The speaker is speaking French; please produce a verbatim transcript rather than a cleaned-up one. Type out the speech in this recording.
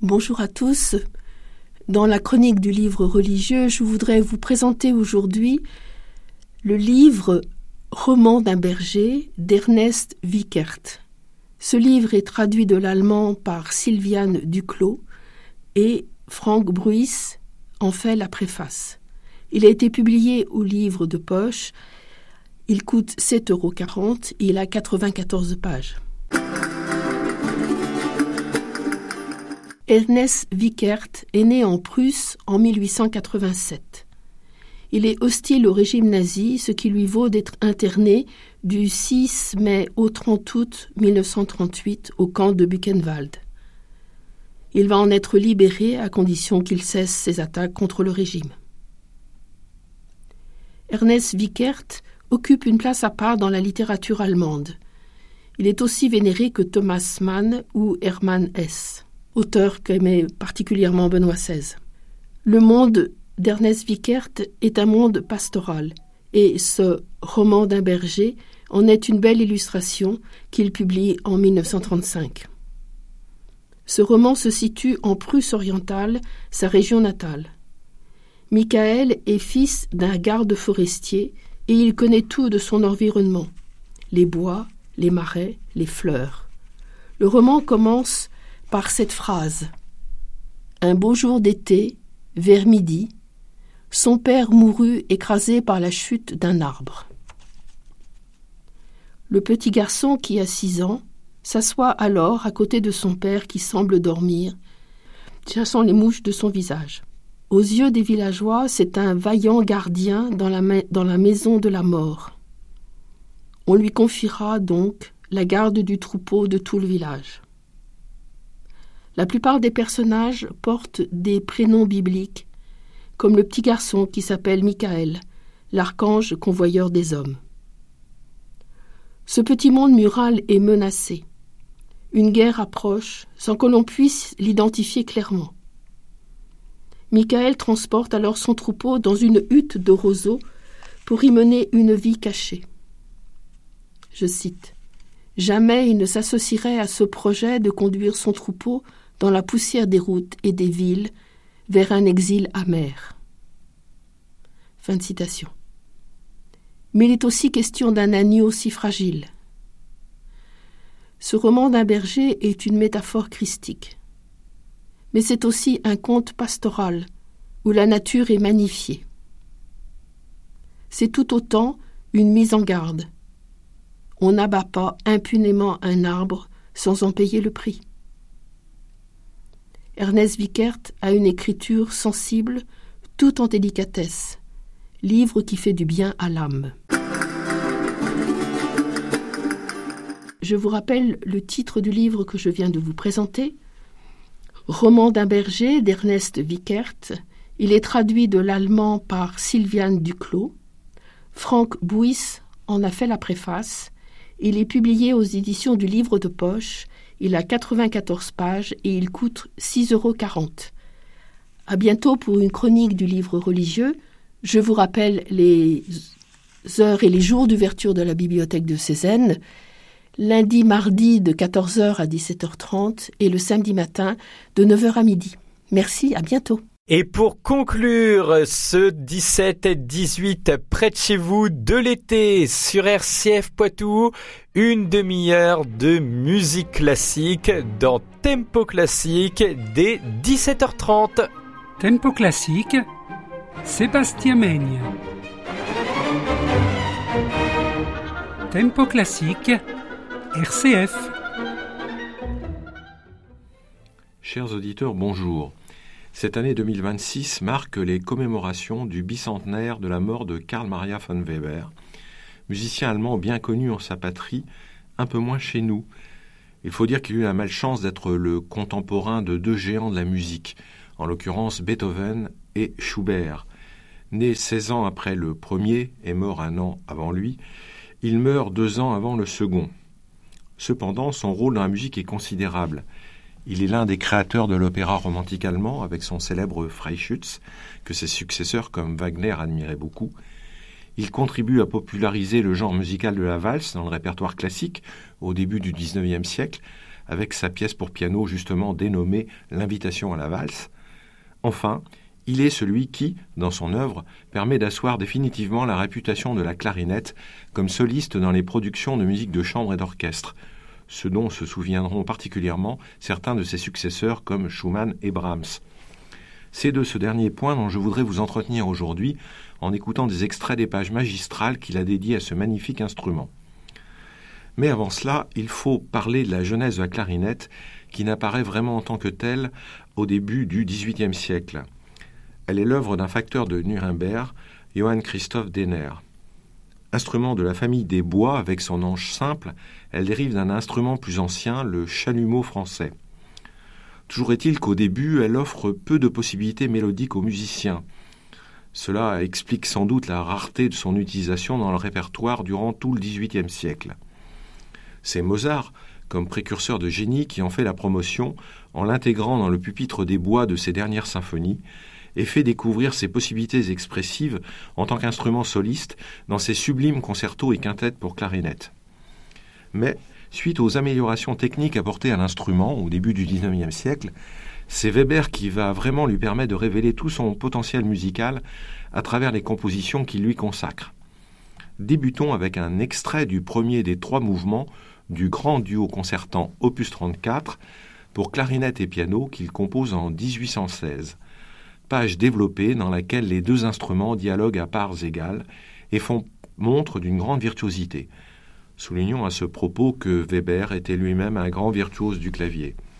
Bonjour à tous. Dans la chronique du livre religieux, je voudrais vous présenter aujourd'hui le livre Roman d'un berger d'Ernest Wickert. Ce livre est traduit de l'allemand par Sylviane Duclos et Franck Bruys en fait la préface. Il a été publié au livre de poche. Il coûte sept euros quarante et il a quatre-vingt-quatorze pages. Ernest Wickert est né en Prusse en mille huit cent quatre-vingt-sept. Il est hostile au régime nazi, ce qui lui vaut d'être interné du six mai au trente août mille neuf cent trente-huit au camp de Buchenwald. Il va en être libéré à condition qu'il cesse ses attaques contre le régime. Ernest Wickert occupe une place à part dans la littérature allemande. Il est aussi vénéré que Thomas Mann ou Hermann Hesse, auteur qu'aimait particulièrement Benoît seize. Le monde d'Ernest Wickert est un monde pastoral, et ce roman d'un berger en est une belle illustration qu'il publie en mille neuf cent trente-cinq. Ce roman se situe en Prusse orientale, sa région natale. Michael est fils d'un garde forestier et il connaît tout de son environnement, les bois, les marais, les fleurs. Le roman commence par cette phrase. Un beau jour d'été, vers midi, son père mourut écrasé par la chute d'un arbre. Le petit garçon qui a six ans s'assoit alors à côté de son père qui semble dormir, chassant les mouches de son visage. Aux yeux des villageois, c'est un vaillant gardien dans la, ma- dans la maison de la mort. On lui confiera donc la garde du troupeau de tout le village. La plupart des personnages portent des prénoms bibliques, comme le petit garçon qui s'appelle Michael, l'archange convoyeur des hommes. Ce petit monde mural est menacé. Une guerre approche sans que l'on puisse l'identifier clairement. Michael transporte alors son troupeau dans une hutte de roseaux pour y mener une vie cachée. Je cite. « Jamais il ne s'associerait à ce projet de conduire son troupeau dans la poussière des routes et des villes, vers un exil amer. » Fin de citation. Mais il est aussi question d'un agneau si fragile. Ce roman d'un berger est une métaphore christique. Mais c'est aussi un conte pastoral, où la nature est magnifiée. C'est tout autant une mise en garde. On n'abat pas impunément un arbre sans en payer le prix. Ernest Wickert a une écriture sensible, tout en délicatesse, livre qui fait du bien à l'âme. Je vous rappelle le titre du livre que je viens de vous présenter, Roman d'un berger d'Ernest Wickert. Il est traduit de l'allemand par Sylviane Duclos. Franck Bruys en a fait la préface. Il est publié aux éditions du livre de poche. Il a quatre-vingt-quatorze pages et il coûte six euros quarante. À bientôt pour une chronique du livre religieux. Je vous rappelle les heures et les jours d'ouverture de la bibliothèque de Cézanne. Lundi, mardi de quatorze heures à dix-sept heures trente et le samedi matin de neuf heures à midi. Merci, à bientôt. Et pour conclure ce dix-sept et dix-huit près de chez vous de l'été sur R C F Poitou, une demi-heure de musique classique dans Tempo Classique dès dix-sept heures trente. Tempo Classique, Sébastien Meigne. Tempo Classique, R C F. Chers auditeurs, bonjour. Cette année deux mille vingt-six marque les commémorations du bicentenaire de la mort de Karl Maria von Weber, musicien allemand bien connu en sa patrie, un peu moins chez nous. Il faut dire qu'il eut la malchance d'être le contemporain de deux géants de la musique, en l'occurrence Beethoven et Schubert. Né seize ans après le premier et mort un an avant lui, il meurt deux ans avant le second. Cependant, son rôle dans la musique est considérable. Il est l'un des créateurs de l'opéra romantique allemand avec son célèbre Freischütz, que ses successeurs comme Wagner admiraient beaucoup. Il contribue à populariser le genre musical de la valse dans le répertoire classique au début du dix-neuvième siècle, avec sa pièce pour piano justement dénommée « L'invitation à la valse ». Enfin, il est celui qui, dans son œuvre, permet d'asseoir définitivement la réputation de la clarinette comme soliste dans les productions de musique de chambre et d'orchestre, ce dont se souviendront particulièrement certains de ses successeurs comme Schumann et Brahms. C'est de ce dernier point dont je voudrais vous entretenir aujourd'hui en écoutant des extraits des pages magistrales qu'il a dédiées à ce magnifique instrument. Mais avant cela, il faut parler de la genèse de la clarinette qui n'apparaît vraiment en tant que telle au début du dix-huitième siècle. Elle est l'œuvre d'un facteur de Nuremberg, Johann Christoph Denner. Instrument de la famille des bois avec son anche simple, elle dérive d'un instrument plus ancien, le chalumeau français. Toujours est-il qu'au début, elle offre peu de possibilités mélodiques aux musiciens. Cela explique sans doute la rareté de son utilisation dans le répertoire durant tout le dix-huitième siècle. C'est Mozart, comme précurseur de génie, qui en fait la promotion en l'intégrant dans le pupitre des bois de ses dernières symphonies et fait découvrir ses possibilités expressives en tant qu'instrument soliste dans ses sublimes concertos et quintettes pour clarinette. Mais, suite aux améliorations techniques apportées à l'instrument au début du dix-neuvième siècle, c'est Weber qui va vraiment lui permettre de révéler tout son potentiel musical à travers les compositions qu'il lui consacre. Débutons avec un extrait du premier des trois mouvements du grand duo concertant opus trente-quatre pour clarinette et piano qu'il compose en dix-huit cent seize. Page développée dans laquelle les deux instruments dialoguent à parts égales et font montre d'une grande virtuosité. Soulignons à ce propos que Weber était lui-même un grand virtuose du clavier.